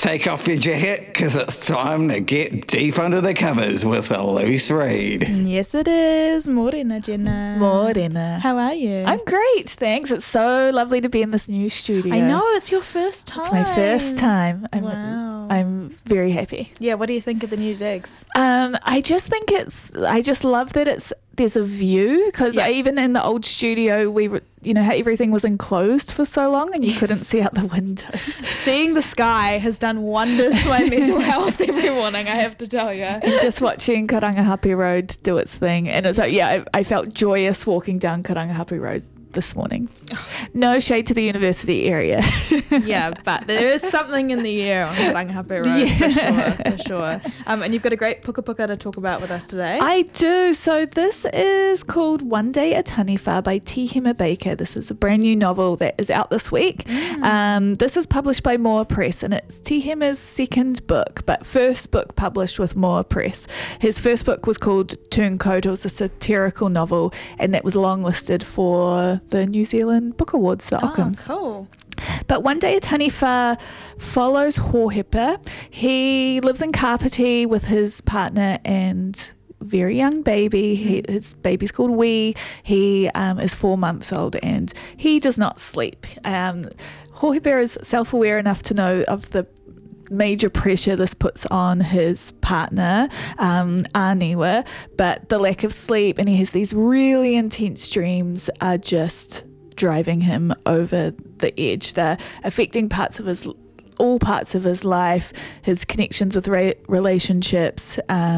Take off your jacket because it's time to get deep under the covers with a loose read. Yes, it is. Morena, Jenna. Morena. How are you? I'm great, thanks. It's so lovely to be in this new studio. I know, it's your first time. It's my first time. Wow. I'm very happy. Yeah, what do you think of the new digs? I just love that there's a view, because even in the old studio how everything was enclosed for so long and you couldn't see out the windows. Seeing the sky has done wonders for my mental health every morning, I have to tell you. And just watching Karangahape Road do its thing, and it's like, I felt joyous walking down Karangahape Road this morning. No shade to the university area. Yeah, but there is something in the air on Karangahape Road, for sure. And you've got a great puka puka to talk about with us today. I do. So this is called One Day a Taniwha by Tihima Baker. This is a brand new novel that is out this week. This is published by Moa Press, and it's Tihima's second book, but first book published with Moa Press. His first book was called Turncoat. It was a satirical novel, and that was longlisted for the New Zealand Book Awards, the Ockham's. Cool. But One Day a Taniwha follows Hohepa. He lives in Kapiti with his partner and very young baby. His baby's called Wee. He is 4 months old and he does not sleep. Hohepa is self-aware enough to know of the major pressure this puts on his partner, Aniwa, but the lack of sleep, and he has these really intense dreams, are just driving him over the edge. They're affecting all parts of his life, his connections with relationships,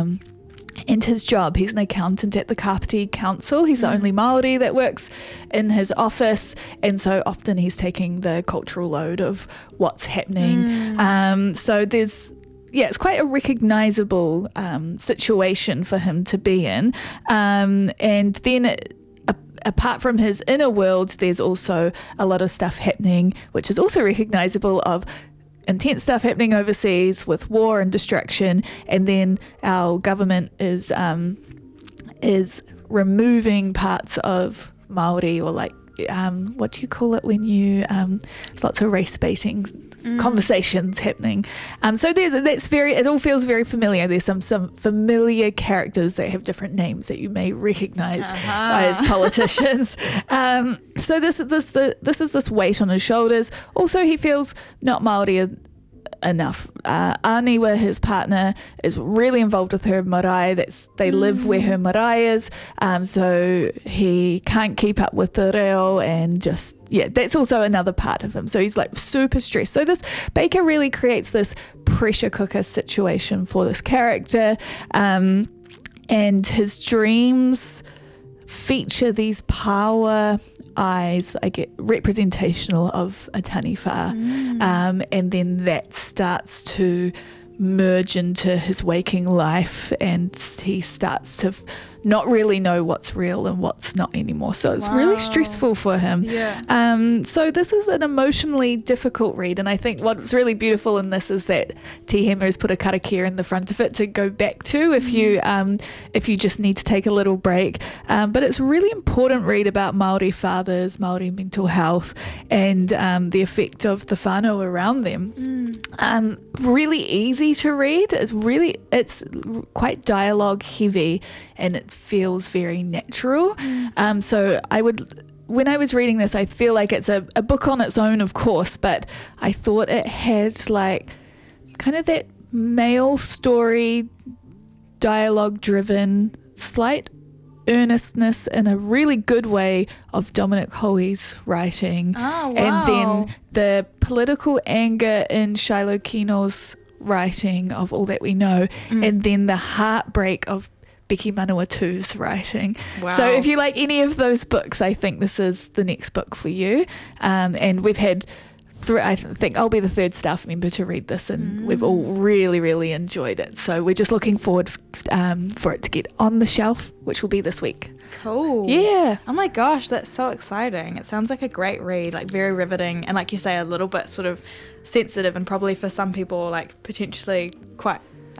and his job. He's an accountant at the Kapiti Council. He's the only Māori that works in his office, and so often he's taking the cultural load of what's happening. So it's quite a recognisable situation for him to be in. And then apart from his inner world, there's also a lot of stuff happening, which is also recognisable, of intense stuff happening overseas with war and destruction, and then our government is removing parts of Māori, or like what do you call it when you there's lots of race baiting conversations happening. So it all feels very familiar. There's some familiar characters that have different names that you may recognise as politicians. So this is this weight on his shoulders. Also, he feels not Māori enough. Aniwa, his partner, is really involved with her marae. They live where her marae is, so he can't keep up with the reo, and that's also another part of him. So he's like super stressed. So this Baker really creates this pressure cooker situation for this character, and his dreams feature these power eyes, I get representational of a taniwha, and then that starts to merge into his waking life, and he starts to not really know what's real and what's not anymore. So it's really stressful for him. So this is an emotionally difficult read, and I think what's really beautiful in this is that Tihima has put a karakia in the front of it to go back to if you just need to take a little break. But it's a really important read about Māori fathers, Māori mental health, and the effect of the whānau around them. Really easy to read. It's quite dialogue heavy, and it feels very natural. So when I was reading this, I feel like it's a book on its own, of course, but I thought it had like kind of that male story, dialogue driven, slight earnestness in a really good way of Dominic Hoey's writing. And then the political anger in Shiloh Kino's writing of All That We Know, and then the heartbreak of Becky Manawatu's writing. So if you like any of those books, I think this is the next book for you. And we've had I think I'll be the third staff member to read this, and we've all really, really enjoyed it. So we're just looking forward for it to get on the shelf, which will be this week. Cool. Yeah. Oh my gosh, that's so exciting. It sounds like a great read, like very riveting, and like you say, a little bit sort of sensitive, and probably for some people like potentially quite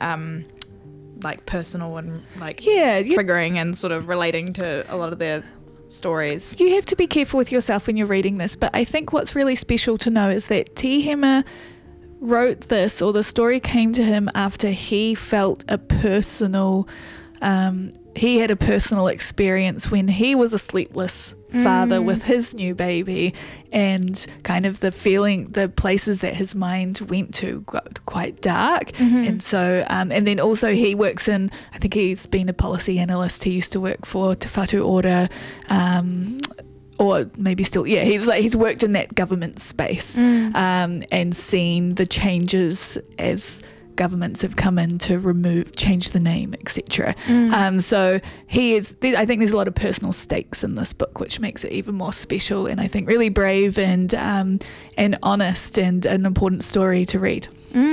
like personal and like triggering and sort of relating to a lot of their stories. You have to be careful with yourself when you're reading this, but I think what's really special to know is that Tihima wrote this, or the story came to him after he felt a personal, he had a personal experience when he was a sleepless father with his new baby, and kind of the places that his mind went to got quite dark. And so and then also he works in, I think he's been a policy analyst. He used to work for Te Whatu Ora, or maybe still, he's worked in that government space, and seen the changes as governments have come in to change the name, etc. So I think there's a lot of personal stakes in this book, which makes it even more special, and I think really brave and honest, and an important story to read.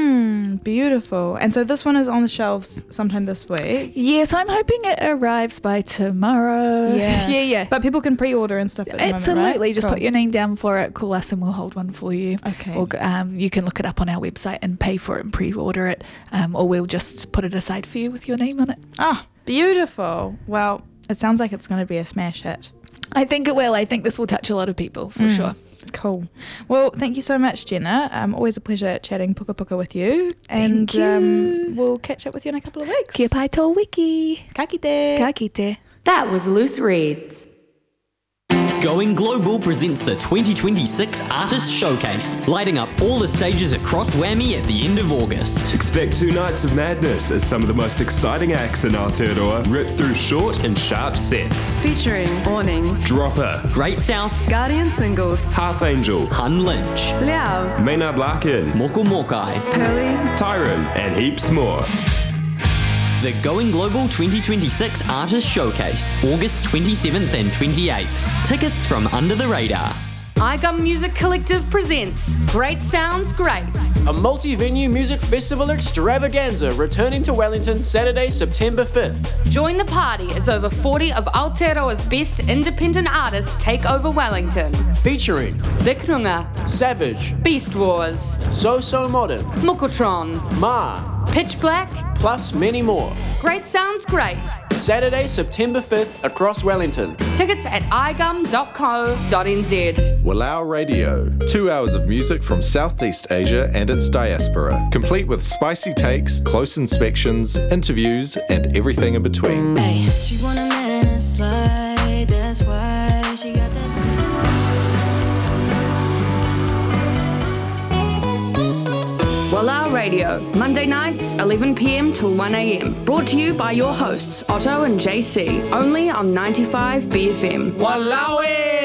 Beautiful. And so this one is on the shelves sometime this week. Yes, I'm hoping it arrives by tomorrow. Yeah. But people can pre-order and stuff at the Absolutely. moment, right? Just Cool. put your name down for it, call us and we'll hold one for you. Okay. Or you can look it up on our website and pay for it and pre-order it, or we'll just put it aside for you with your name on it. Ah, beautiful. Well, it sounds like it's going to be a smash hit. I think it will. I think this will touch a lot of people for sure. Cool. Well, thank you so much, Jenna. Always a pleasure chatting puka puka with you. Thank you. We'll catch up with you in a couple of weeks. Kia pai tō wiki. Ka kite. Ka kite. That was Loose Reads. Going Global presents the 2026 Artist Showcase, lighting up all the stages across Whammy at the end of August. Expect 2 nights of madness as some of the most exciting acts in Aotearoa rip through short and sharp sets. Featuring Awning, Dropper, Great South, Guardian Singles, Half Angel, Hun Lynch, Liao, Maynard Larkin, Moko Mokai. Pearly, Tyron, and heaps more. The Going Global 2026 Artist Showcase, August 27th and 28th. Tickets from Under the Radar. iGum Music Collective presents Great Sounds Great. A multi-venue music festival extravaganza returning to Wellington Saturday, September 5th. Join the party as over 40 of Aotearoa's best independent artists take over Wellington. Featuring Vic Runga, Savage, Beast Wars, So Modern, Mukotron, Ma, Pitch Black, plus many more. Great Sounds Great. Saturday, September 5th across Wellington. Tickets at igum.co.nz. Walau Radio, 2 hours of music from Southeast Asia and its diaspora, complete with spicy takes, close inspections, interviews, and everything in between. She want a man and slide, that's why she got that. Walau Radio, Monday nights, 11 p.m. till 1 a.m. Brought to you by your hosts, Otto and JC, only on 95 BFM. Walawi!